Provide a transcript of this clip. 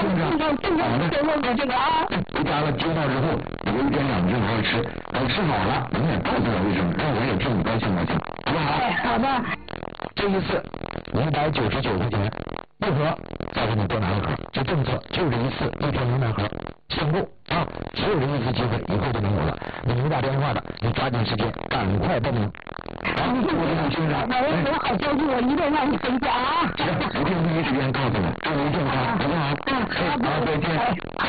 这个啊。 回家了接到之后，有一天2句好好吃，等吃好了，你也告诉我一声，让我也替你高兴高兴，好不好？ 好的。 这一次199块钱一盒，再给你多拿一盒，这政策就这一次，1天200盒，限购啊，只有这一次机会，以后就没有了。你没打电话的，你抓紧时间，赶快报名。好，我给你听着。 我好消息，我一定让你分享啊。 行，我定第一时间告诉你，祝您健康，好不好？好，再见。